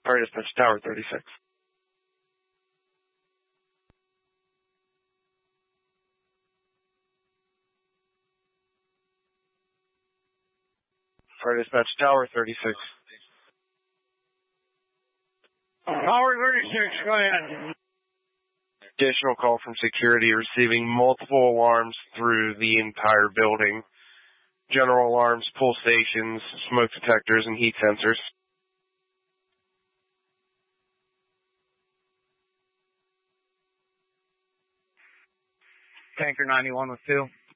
Fire Dispatch Tower 36. Fire Dispatch Tower 36. Tower 36, go ahead. Additional call from security receiving multiple alarms through the entire building. General alarms, pull stations, smoke detectors, and heat sensors. Tanker 91 with 2.